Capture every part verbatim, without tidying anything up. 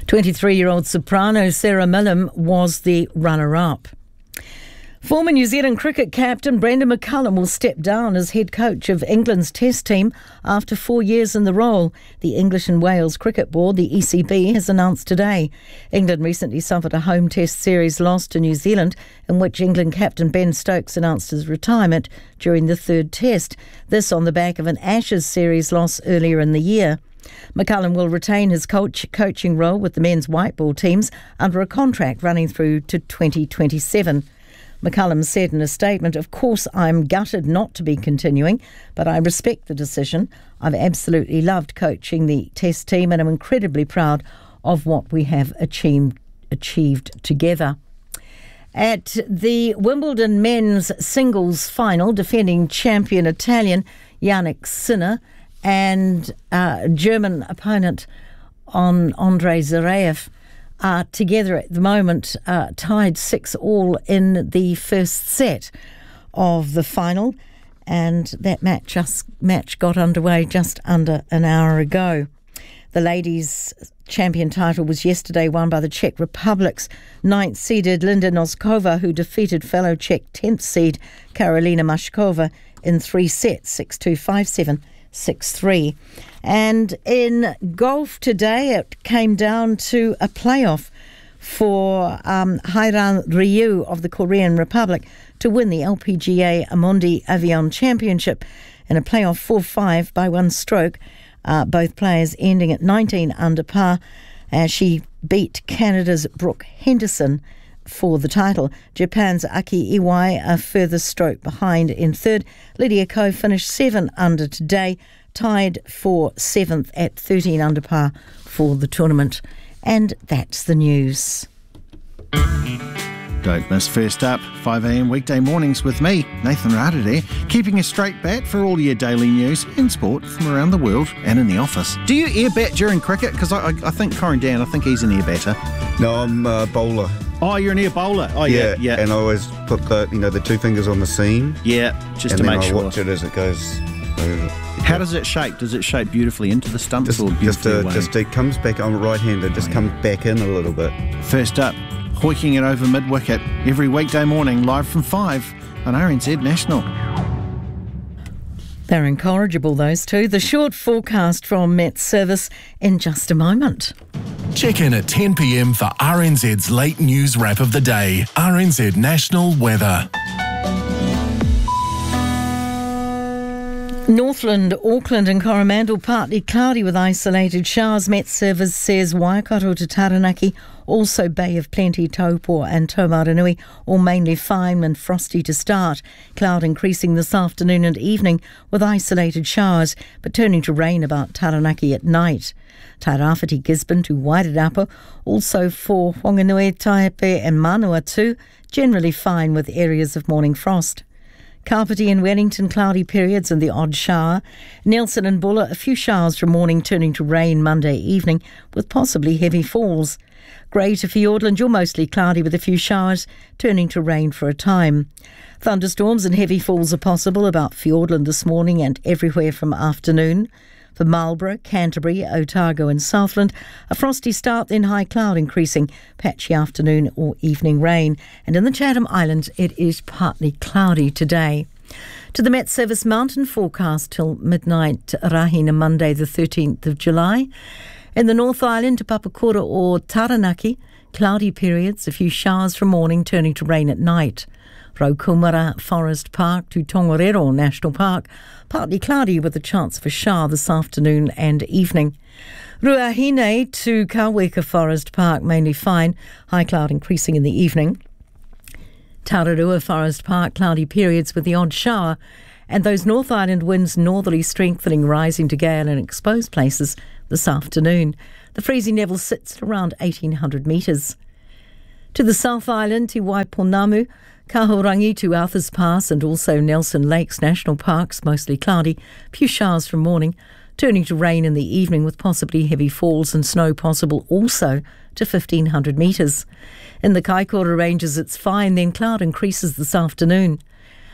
twenty-three-year-old soprano Sarah Millam was the runner-up. Former New Zealand cricket captain Brendon McCullum will step down as head coach of England's Test team after four years in the role. The English and Wales Cricket Board, the E C B, has announced today. England recently suffered a home Test series loss to New Zealand, in which England captain Ben Stokes announced his retirement during the third Test. This on the back of an Ashes series loss earlier in the year. McCullum will retain his coach coaching role with the men's white ball teams under a contract running through to twenty twenty-seven. McCullum said in a statement, "Of course, I'm gutted not to be continuing, but I respect the decision. I've absolutely loved coaching the Test team and I'm incredibly proud of what we have achieved, achieved together." At the Wimbledon men's singles final, defending champion Italian Yannick Sinner and uh, German opponent on Andrei Zverev are together at the moment, uh, tied six all in the first set of the final, and that match just match got underway just under an hour ago. The ladies' champion title was yesterday won by the Czech Republic's ninth-seeded Linda Noskova, who defeated fellow Czech tenth seed Karolina Mashkova in three sets, six two, five seven, six three. And in golf today, it came down to a playoff for um, Hairan Ryu of the Korean Republic to win the L P G A Amundi Avion Championship in a playoff four five by one stroke, uh, both players ending at nineteen under par as she beat Canada's Brooke Henderson for the title. Japan's Aki Iwai a further stroke behind in third. Lydia Ko finished seven under today, tied for seventh at thirteen under par for the tournament. And that's the news. Don't miss First Up, five a m weekday mornings with me, Nathan Rada, keeping a straight bat for all your daily news and sport from around the world and in the office. Do you air bat during cricket? Because I, I, I think Corin Dan, I think he's an air batter. No, I'm a bowler. Oh, you're an air bowler. Oh, yeah, yeah. yeah. And I always put the, you know, the two fingers on the seam. Yeah, just and to then make I sure. watch it as it goes. over. How does it shape? Does it shape beautifully into the stumps Just, or just, beautifully uh, away? just it comes back. I'm right-handed. Just Oh, yeah. comes back in a little bit. First Up, hoiking it over mid-wicket every weekday morning, live from five on R N Z National. They're incorrigible, those two. The short forecast from Met Service in just a moment. Check in at ten p m for R N Z's late news wrap of the day. R N Z National Weather. Northland, Auckland and Coromandel partly cloudy with isolated showers. Met Service says Waikato to Taranaki, also Bay of Plenty, Taupo and Taumaranui, all mainly fine and frosty to start. Cloud increasing this afternoon and evening with isolated showers, but turning to rain about Taranaki at night. Tairāwhiti, Gisborne to Wairarapa, also for Whanganui, Taipei and Manawatu, generally fine with areas of morning frost. Kapiti and Wellington, cloudy periods and the odd shower. Nelson and Buller, a few showers from morning turning to rain Monday evening with possibly heavy falls. Grey to Fiordland, you're mostly cloudy with a few showers turning to rain for a time. Thunderstorms and heavy falls are possible about Fiordland this morning and everywhere from afternoon. For Marlborough, Canterbury, Otago and Southland, a frosty start, then high cloud increasing, patchy afternoon or evening rain. And in the Chatham Islands, it is partly cloudy today. To the Met Service mountain forecast till midnight, Rahina, Monday the thirteenth of July. In the North Island to Papakura or Taranaki, cloudy periods, a few showers from morning turning to rain at night. Raukumara Forest Park to Tongariro National Park, partly cloudy with a chance of a shower this afternoon and evening. Ruahine to Kaweka Forest Park, mainly fine, high cloud increasing in the evening. Tararua Forest Park, cloudy periods with the odd shower, and those North Island winds northerly strengthening, rising to gale in exposed places this afternoon. The freezing level sits at around eighteen hundred metres. To the South Island, to Waiponamu, Kahurangi to Arthur's Pass and also Nelson Lakes National Parks, mostly cloudy, few showers from morning, turning to rain in the evening with possibly heavy falls and snow possible also to fifteen hundred metres. In the Kaikoura Ranges it's fine, then cloud increases this afternoon.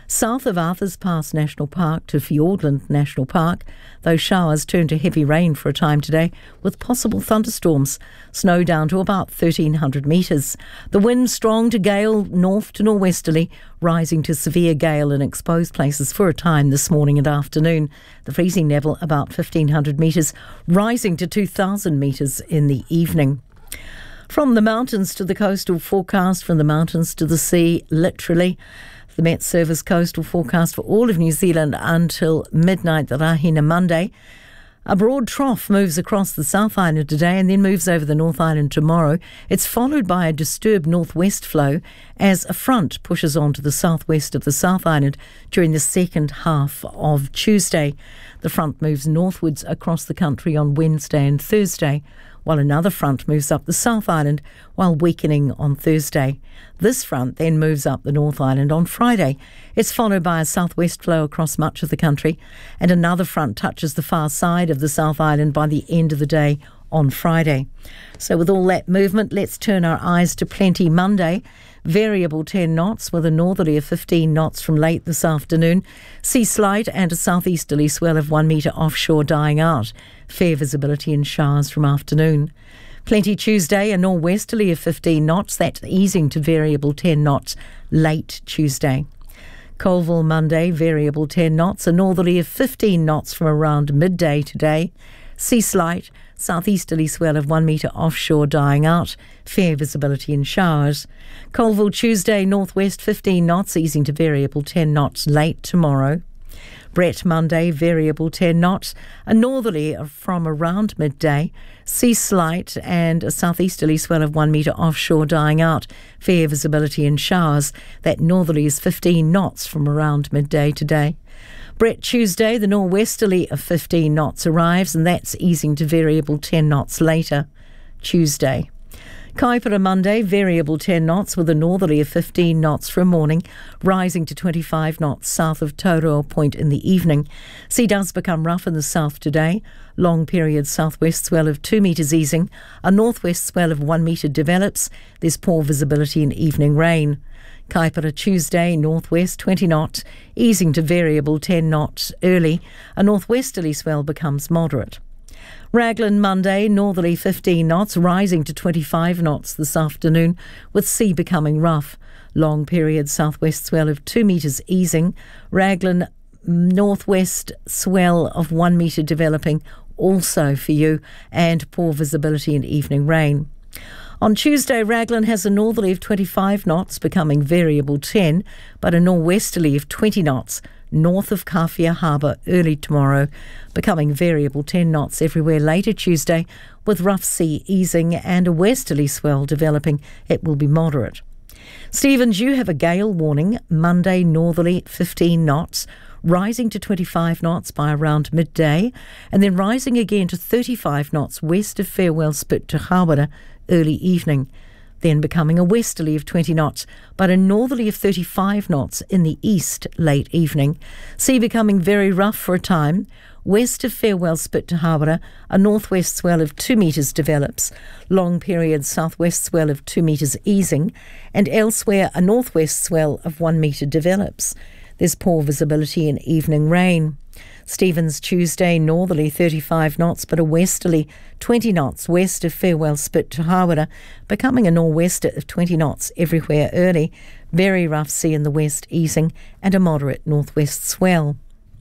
South of Arthurs Pass National Park to Fiordland National Park, those showers turn to heavy rain for a time today with possible thunderstorms. Snow down to about thirteen hundred metres. The wind strong to gale north to nor'westerly, rising to severe gale in exposed places for a time this morning and afternoon. The freezing level about fifteen hundred metres, rising to two thousand metres in the evening. From the mountains to the coastal forecast, from the mountains to the sea, literally. The Met Service coastal forecast for all of New Zealand until midnight, the Rahina Monday. A broad trough moves across the South Island today and then moves over the North Island tomorrow. It's followed by a disturbed northwest flow as a front pushes on to the southwest of the South Island during the second half of Tuesday. The front moves northwards across the country on Wednesday and Thursday, while another front moves up the South Island while weakening on Thursday. This front then moves up the North Island on Friday. It's followed by a southwest flow across much of the country, and another front touches the far side of the South Island by the end of the day on Friday. So with all that movement, let's turn our eyes to Plenty Monday. Variable ten knots with a northerly of fifteen knots from late this afternoon. Sea slight and a southeasterly swell of one metre offshore dying out. Fair visibility and showers from afternoon. Plenty Tuesday, a nor'westerly of fifteen knots. That's easing to variable ten knots late Tuesday. Colville Monday, variable ten knots. A northerly of fifteen knots from around midday today. Sea slight, southeasterly swell of one metre offshore dying out. Fair visibility and showers. Colville Tuesday, northwest fifteen knots, easing to variable ten knots late tomorrow. Brett Monday, variable ten knots. A northerly from around midday. Sea slight and a southeasterly swell of one metre offshore dying out. Fair visibility and showers. That northerly is fifteen knots from around midday today. Brett Tuesday, the nor'westerly of fifteen knots arrives, and that's easing to variable ten knots later Tuesday. Kaipara Monday, variable ten knots with a northerly of fifteen knots from morning, rising to twenty-five knots south of Tauroa Point in the evening. Sea does become rough in the south today. Long period southwest swell of two metres easing. A northwest swell of one metre develops. There's poor visibility and evening rain. Kaipara Tuesday, northwest twenty knots, easing to variable ten knots early. A northwesterly swell becomes moderate. Raglan Monday, northerly fifteen knots, rising to twenty-five knots this afternoon, with sea becoming rough. Long period southwest swell of two metres easing. Raglan northwest swell of one metre developing also for you, and poor visibility and evening rain. On Tuesday, Raglan has a northerly of twenty-five knots, becoming variable ten, but a nor'westerly of twenty knots north of Kawhia Harbour early tomorrow, becoming variable ten knots everywhere later Tuesday, with rough sea easing and a westerly swell developing. It will be moderate. Stevens, you have a gale warning. Monday, northerly fifteen knots, rising to twenty-five knots by around midday, and then rising again to thirty-five knots west of Farewell Spit to Hawera early evening, then becoming a westerly of twenty knots, but a northerly of thirty-five knots in the east late evening. Sea becoming very rough for a time. West of Farewell Spit to Hawera, a northwest swell of two metres develops. Long period southwest swell of two metres easing, and elsewhere a northwest swell of one metre develops. There's poor visibility and evening rain. Stevens Tuesday, northerly thirty-five knots, but a westerly twenty knots west of Farewell Spit to Hawera, becoming a nor'wester of twenty knots everywhere early. Very rough sea in the west easing, and a moderate northwest swell.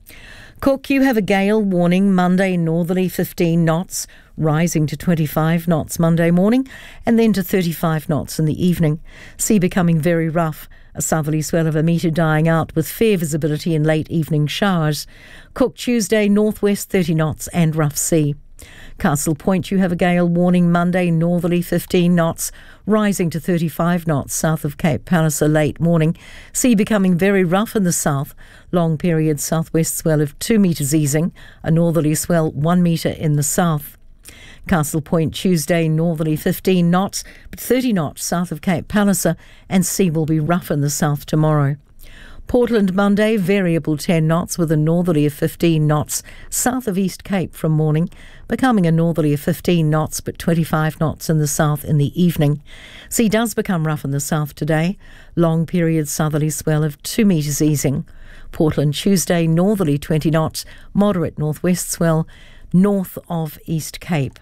Cook, you have a gale warning. Monday, northerly fifteen knots, rising to twenty-five knots Monday morning, and then to thirty-five knots in the evening. Sea becoming very rough. A southerly swell of a metre dying out with fair visibility and late evening showers. Cook Tuesday, northwest thirty knots and rough sea. Castle Point, you have a gale warning. Monday, northerly fifteen knots, rising to thirty-five knots south of Cape Palliser late morning. Sea becoming very rough in the south. Long period southwest swell of two metres easing. A northerly swell one metre in the south. Castle Point Tuesday, northerly fifteen knots, but thirty knots south of Cape Palliser, and sea will be rough in the south tomorrow. Portland Monday, variable ten knots with a northerly of fifteen knots south of East Cape from morning, becoming a northerly of fifteen knots but twenty-five knots in the south in the evening. Sea does become rough in the south today, long period southerly swell of two metres easing. Portland Tuesday, northerly twenty knots, moderate northwest swell north of East Cape.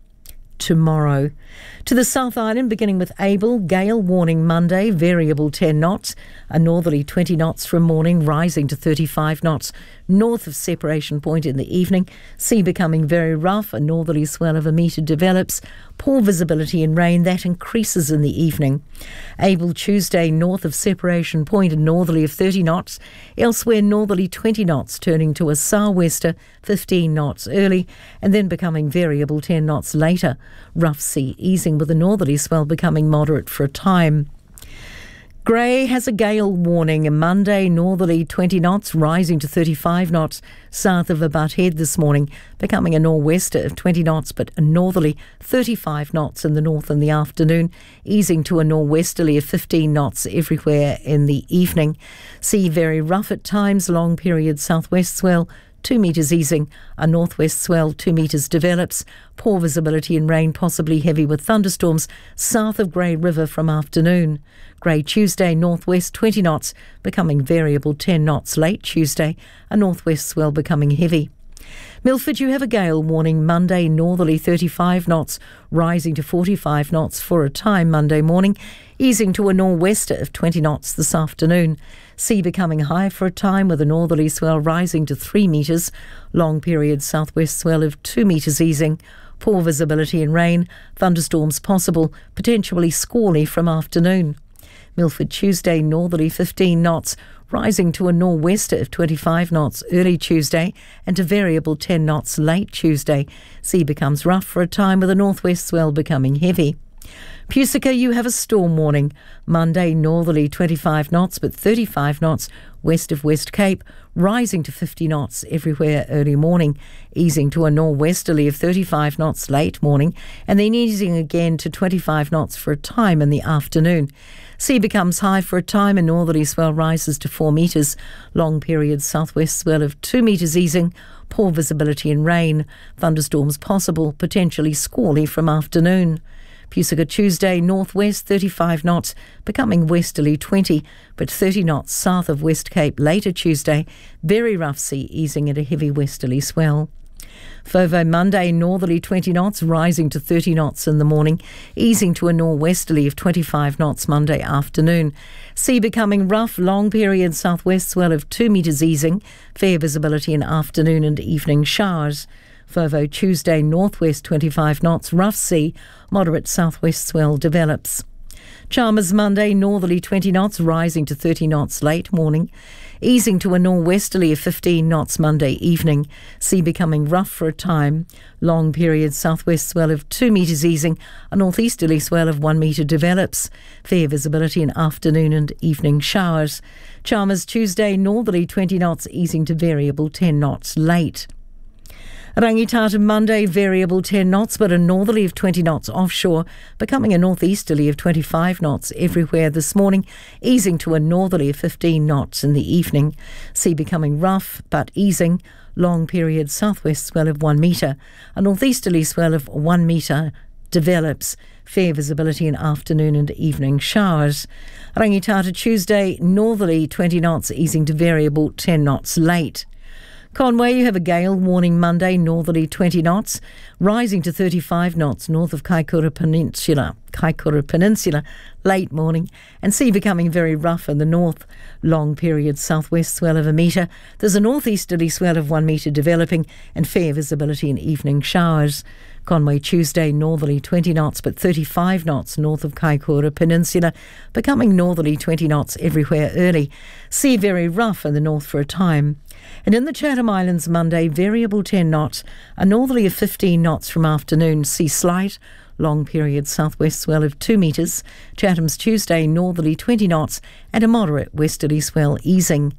Tomorrow. To the South Island, beginning with Abel, gale warning Monday, variable ten knots, a northerly twenty knots from morning, rising to thirty-five knots north of Separation Point in the evening. Sea becoming very rough, a northerly swell of a metre develops, poor visibility and rain, that increases in the evening. Abel Tuesday, north of Separation Point, a northerly of thirty knots, elsewhere northerly twenty knots, turning to a sou'wester, fifteen knots early, and then becoming variable ten knots later. Rough sea easing with a northerly swell becoming moderate for a time. Grey has a gale warning. Monday, northerly twenty knots, rising to thirty-five knots south of Butt Head this morning, becoming a nor'wester of twenty knots, but a northerly thirty-five knots in the north in the afternoon, easing to a nor'westerly of fifteen knots everywhere in the evening. Sea very rough at times, long period southwest swell, two metres easing, a northwest swell two metres develops, poor visibility and rain possibly heavy with thunderstorms south of Grey River from afternoon. Grey Tuesday, northwest twenty knots, becoming variable ten knots late Tuesday, a northwest swell becoming heavy. Milford, you have a gale warning Monday, northerly thirty-five knots, rising to forty-five knots for a time Monday morning, easing to a nor'wester of twenty knots this afternoon. Sea becoming high for a time with a northerly swell rising to three metres, long period southwest swell of two metres easing, poor visibility and rain, thunderstorms possible, potentially squally from afternoon. Milford Tuesday, northerly fifteen knots, rising to a nor'wester of twenty-five knots early Tuesday and to variable ten knots late Tuesday. Sea becomes rough for a time with a northwest swell becoming heavy. Pusica, you have a storm warning. Monday, northerly twenty-five knots but thirty-five knots west of West Cape, rising to fifty knots everywhere early morning, easing to a nor'westerly of thirty-five knots late morning, and then easing again to twenty-five knots for a time in the afternoon. Sea becomes high for a time and northerly swell rises to four metres, long period southwest swell of two metres easing, poor visibility and rain, thunderstorms possible, potentially squally from afternoon. Pusica Tuesday, northwest thirty-five knots, becoming westerly twenty, but thirty knots south of West Cape later Tuesday, very rough sea easing at a heavy westerly swell. Fovo Monday, northerly twenty knots, rising to thirty knots in the morning, easing to a nor'westerly of twenty-five knots Monday afternoon. Sea becoming rough, long period southwest swell of two metres easing, fair visibility in afternoon and evening showers. Fovo Tuesday, northwest twenty-five knots, rough sea, moderate southwest swell develops. Chalmers Monday, northerly twenty knots, rising to thirty knots late morning, easing to a nor'westerly of fifteen knots Monday evening. Sea becoming rough for a time, long period southwest swell of two metres easing, a northeasterly swell of one metre develops. Fair visibility in afternoon and evening showers. Chalmers Tuesday, northerly twenty knots, easing to variable ten knots late. Rangitata Monday, variable ten knots, but a northerly of twenty knots offshore, becoming a northeasterly of twenty-five knots everywhere this morning, easing to a northerly of fifteen knots in the evening. Sea becoming rough, but easing, long period southwest swell of one metre. A northeasterly swell of one metre develops. Fair visibility in afternoon and evening showers. Rangitata Tuesday, northerly twenty knots, easing to variable ten knots late. Conway, you have a gale warning Monday, northerly twenty knots, rising to thirty-five knots north of Kaikoura Peninsula, Kaikoura Peninsula, late morning, and sea becoming very rough in the north, long period southwest swell of a metre. There's a northeasterly swell of one metre developing and fair visibility in evening showers. Conway Tuesday, northerly twenty knots but thirty-five knots north of Kaikoura Peninsula, becoming northerly twenty knots everywhere early. Sea very rough in the north for a time. And in the Chatham Islands Monday, variable ten knots, a northerly of fifteen knots from afternoon, sea slight, long period southwest swell of two metres. Chatham's Tuesday, northerly twenty knots and a moderate westerly swell easing.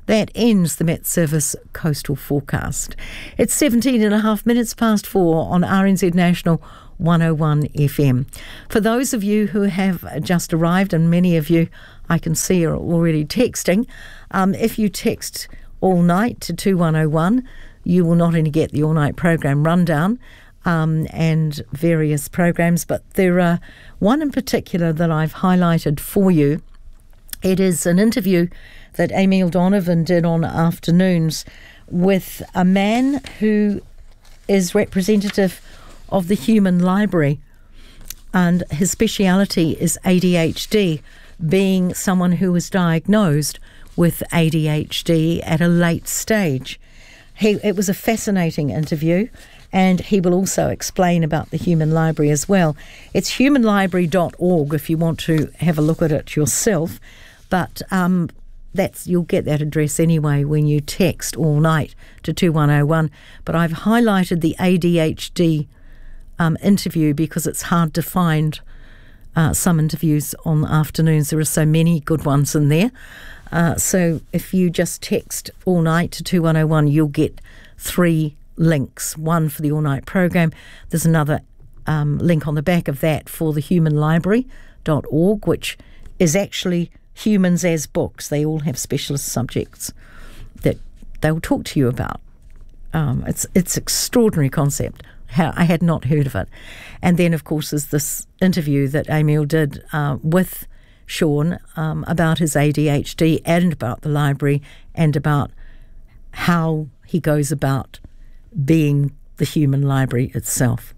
That ends the Met Service coastal forecast. It's seventeen and a half minutes past four on R N Z National one oh one F M. For those of you who have just arrived, and many of you I can see are already texting, um, if you text all night to two one oh one, you will not only get the all-night program rundown um, and various programs, but there are one in particular that I've highlighted for you. It is an interview that Emil Donovan did on Afternoons with a man who is representative of the Human Library, and his speciality is A D H D, being someone who was diagnosed with A D H D at a late stage. He, it was a fascinating interview, and he will also explain about the Human Library as well. It's human library dot org if you want to have a look at it yourself, but um, that's you'll get that address anyway when you text all night to two one oh one. But I've highlighted the A D H D um, interview because it's hard to find uh, some interviews on Afternoons. There are so many good ones in there. Uh, so if you just text all night to two one oh one, you'll get three links. One for the all-night program. There's another um, link on the back of that for the human library dot org, which is actually humans as books. They all have specialist subjects that they will talk to you about. Um, it's it's extraordinary concept. How I had not heard of it. And then, of course, there's this interview that Emil did uh, with Sean um, about his A D H D and about the library and about how he goes about being the human library itself.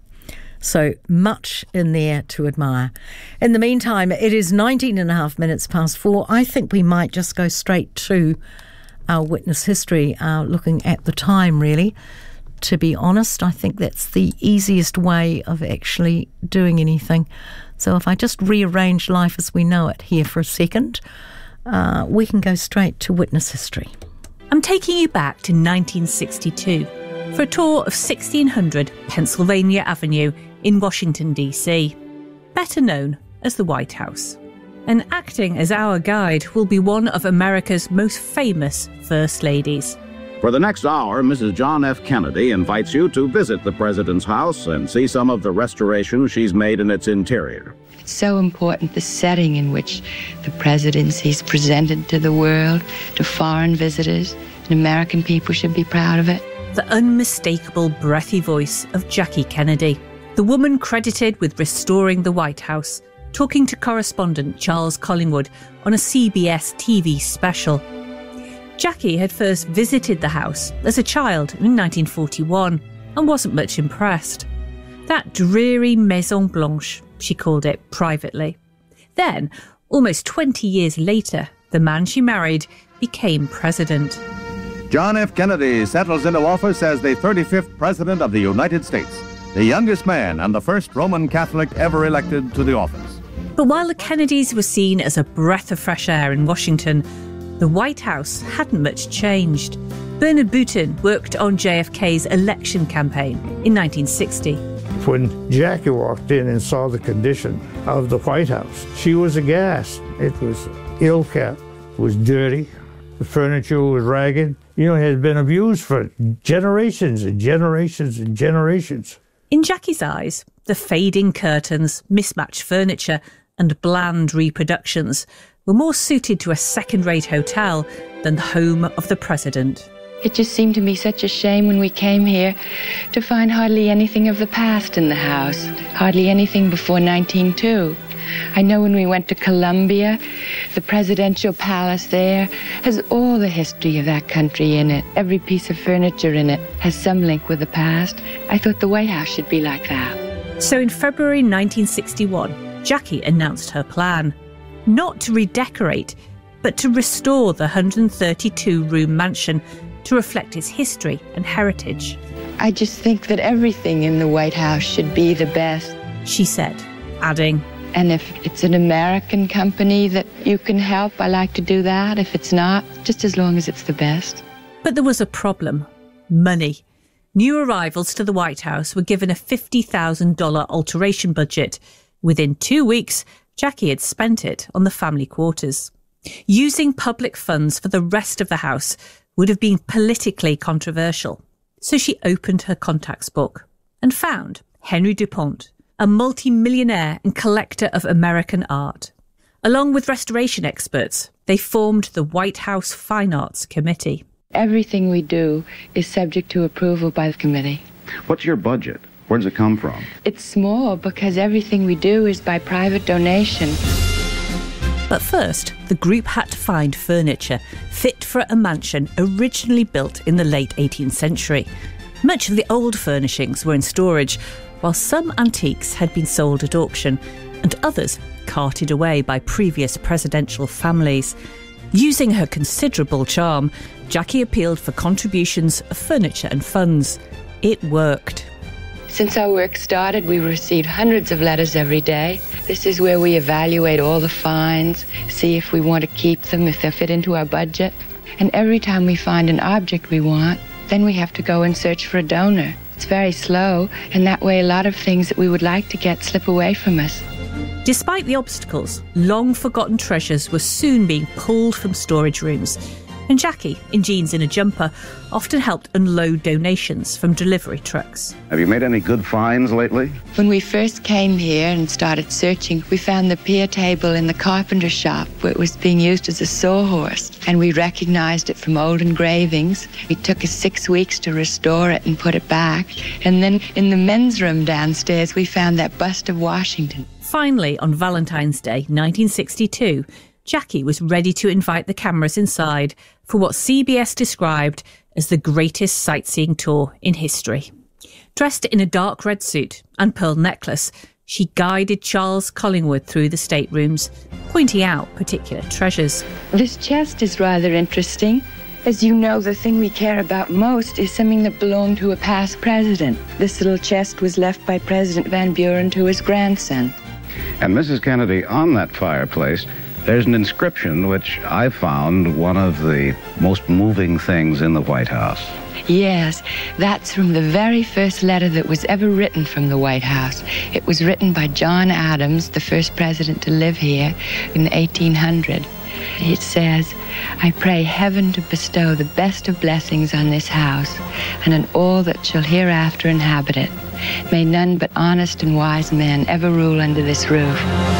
So much in there to admire. In the meantime, it is nineteen and a half minutes past four. I think we might just go straight to our witness history, uh, looking at the time, really. To be honest, I think that's the easiest way of actually doing anything. So if I just rearrange life as we know it here for a second, uh, we can go straight to witness history. I'm taking you back to nineteen sixty-two for a tour of sixteen hundred Pennsylvania Avenue in Washington, D C, better known as the White House. And acting as our guide will be one of America's most famous First Ladies. For the next hour, Missus John F. Kennedy invites you to visit the President's house and see some of the restorations she's made in its interior. It's so important, the setting in which the presidency's presented to the world, to foreign visitors, and American people should be proud of it. The unmistakable, breathy voice of Jackie Kennedy, the woman credited with restoring the White House, talking to correspondent Charles Collingwood on a C B S T V special. Jackie had first visited the house as a child in nineteen forty-one and wasn't much impressed. That dreary Maison Blanche, she called it privately. Then, almost twenty years later, the man she married became president. John F. Kennedy settles into office as the thirty-fifth President of the United States, the youngest man and the first Roman Catholic ever elected to the office. But while the Kennedys were seen as a breath of fresh air in Washington, the White House hadn't much changed. Bernard Boutin worked on J F K's election campaign in nineteen sixty. When Jackie walked in and saw the condition of the White House, she was aghast. It was ill-kept, it was dirty, the furniture was ragged. You know, it had been abused for generations and generations and generations. In Jackie's eyes, the fading curtains, mismatched furniture, and bland reproductions were more suited to a second-rate hotel than the home of the president. It just seemed to me such a shame when we came here to find hardly anything of the past in the house, hardly anything before nineteen oh two. I know when we went to Columbia, the presidential palace there has all the history of that country in it. Every piece of furniture in it has some link with the past. I thought the White House should be like that. So in February nineteen sixty-one, Jackie announced her plan. Not to redecorate, but to restore the one hundred thirty-two room mansion to reflect its history and heritage. I just think that everything in the White House should be the best, she said, adding, and if it's an American company that you can help, I like to do that. If it's not, just as long as it's the best. But there was a problem. Money. New arrivals to the White House were given a fifty thousand dollars alteration budget. Within two weeks, Jackie had spent it on the family quarters. Using public funds for the rest of the house would have been politically controversial. So she opened her contacts book and found Henry DuPont, a multi-millionaire and collector of American art. Along with restoration experts, they formed the White House Fine Arts Committee. Everything we do is subject to approval by the committee. What's your budget? Where does it come from? It's small because everything we do is by private donation. But first, the group had to find furniture fit for a mansion originally built in the late eighteenth century. Much of the old furnishings were in storage, while some antiques had been sold at auction and others carted away by previous presidential families. Using her considerable charm, Jackie appealed for contributions of furniture and funds. It worked. Since our work started, we received hundreds of letters every day. This is where we evaluate all the finds, see if we want to keep them, if they fit into our budget. And every time we find an object we want, then we have to go and search for a donor. It's very slow, and that way a lot of things that we would like to get slip away from us. Despite the obstacles, long-forgotten treasures were soon being pulled from storage rooms. And Jackie, in jeans and a jumper, often helped unload donations from delivery trucks. Have you made any good finds lately? When we first came here and started searching, we found the pier table in the carpenter shop where it was being used as a sawhorse, and we recognized it from old engravings. It took us six weeks to restore it and put it back. And then in the men's room downstairs, we found that bust of Washington. Finally, on Valentine's Day, nineteen sixty-two, Jackie was ready to invite the cameras inside for what C B S described as the greatest sightseeing tour in history. Dressed in a dark red suit and pearl necklace, she guided Charles Collingwood through the staterooms, pointing out particular treasures. This chest is rather interesting. As you know, the thing we care about most is something that belonged to a past president. This little chest was left by President Van Buren to his grandson. And Missus Kennedy, on that fireplace, there's an inscription which I found one of the most moving things in the White House. Yes, that's from the very first letter that was ever written from the White House. It was written by John Adams, the first president to live here, in eighteen hundred. It says, "I pray heaven to bestow the best of blessings on this house and on all that shall hereafter inhabit it. May none but honest and wise men ever rule under this roof."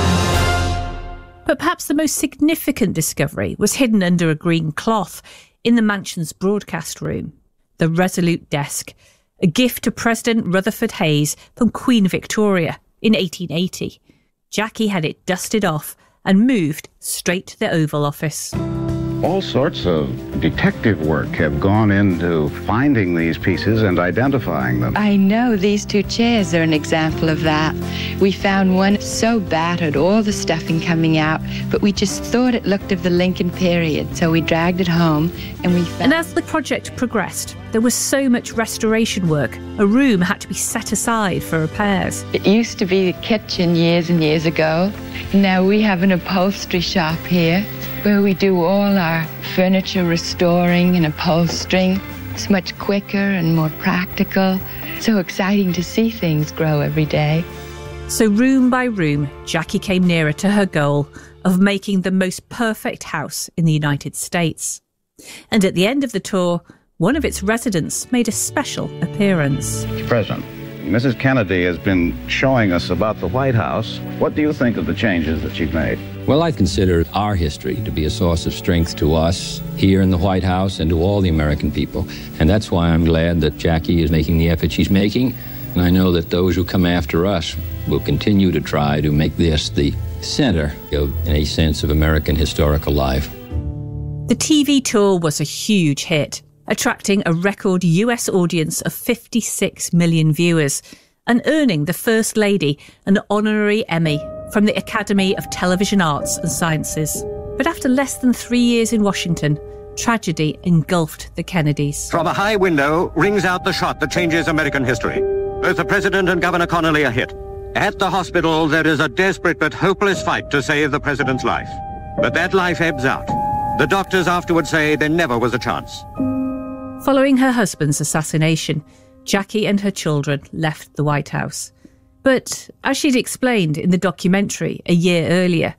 But perhaps the most significant discovery was hidden under a green cloth in the mansion's broadcast room. The Resolute Desk, a gift to President Rutherford Hayes from Queen Victoria in eighteen eighty. Jackie had it dusted off and moved straight to the Oval Office. All sorts of detective work have gone into finding these pieces and identifying them. I know, these two chairs are an example of that. We found one so battered, all the stuffing coming out, but we just thought it looked of the Lincoln period, so we dragged it home and we found... And as the project progressed, there was so much restoration work, a room had to be set aside for repairs. It used to be the kitchen years and years ago. Now we have an upholstery shop here, where we do all our furniture restoring and upholstering. It's much quicker and more practical. So exciting to see things grow every day. So room by room, Jackie came nearer to her goal of making the most perfect house in the United States. And at the end of the tour, one of its residents made a special appearance. President, Missus Kennedy has been showing us about the White House. What do you think of the changes that she's made? Well, I consider our history to be a source of strength to us here in the White House and to all the American people. And that's why I'm glad that Jackie is making the effort she's making. And I know that those who come after us will continue to try to make this the center of, in a sense, of American historical life. The T V tour was a huge hit, attracting a record U S audience of fifty-six million viewers and earning the First Lady an honorary Emmy from the Academy of Television Arts and Sciences. But after less than three years in Washington, tragedy engulfed the Kennedys. From a high window rings out the shot that changes American history. Both the President and Governor Connolly are hit. At the hospital, there is a desperate but hopeless fight to save the President's life. But that life ebbs out. The doctors afterwards say there never was a chance. Following her husband's assassination, Jackie and her children left the White House. But as she'd explained in the documentary a year earlier,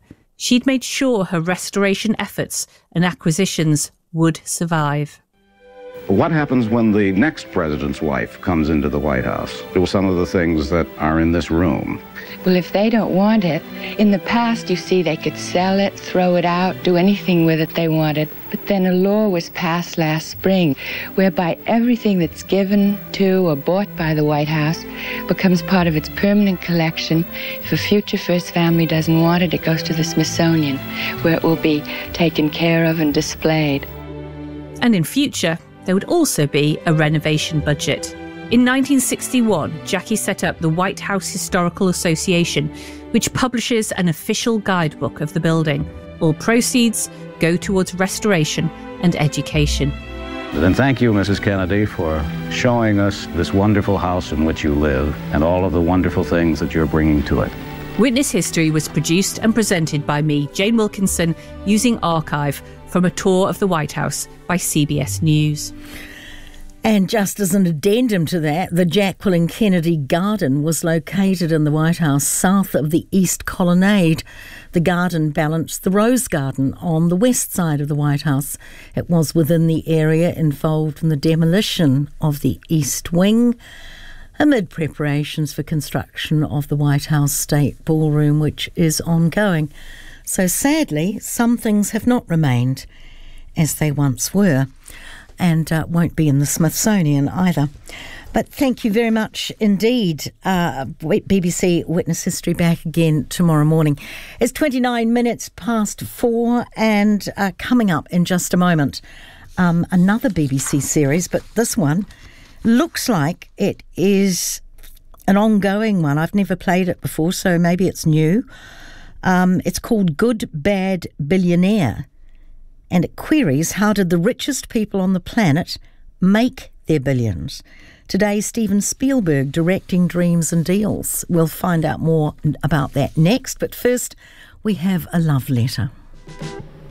she'd made sure her restoration efforts and acquisitions would survive. What happens when the next president's wife comes into the White House? Do some of the things that are in this room. Well, if they don't want it, in the past, you see, they could sell it, throw it out, do anything with it they wanted. But then a law was passed last spring whereby everything that's given to or bought by the White House becomes part of its permanent collection. If a future First Family doesn't want it, it goes to the Smithsonian, where it will be taken care of and displayed. And in future, there would also be a renovation budget. In nineteen sixty-one, Jackie set up the White House Historical Association, which publishes an official guidebook of the building. All proceeds go towards restoration and education. Then thank you, Missus Kennedy, for showing us this wonderful house in which you live and all of the wonderful things that you're bringing to it. Witness History was produced and presented by me, Jane Wilkinson, using archive from a tour of the White House by C B S News. And just as an addendum to that, the Jacqueline Kennedy Garden was located in the White House south of the East Colonnade. The garden balanced the Rose Garden on the west side of the White House. It was within the area involved in the demolition of the East Wing, amid preparations for construction of the White House State Ballroom, which is ongoing. So sadly, some things have not remained as they once were, and uh, won't be in the Smithsonian either. But thank you very much indeed. Uh, B B C Witness History back again tomorrow morning. It's twenty-nine minutes past four, and uh, coming up in just a moment, um, another B B C series, but this one looks like it is an ongoing one. I've never played it before, so maybe it's new. Um, it's called Good Bad Billionaire, and it queries how did the richest people on the planet make their billions. Today, Steven Spielberg directing Dreams and Deals. We'll find out more about that next, but first we have a love letter.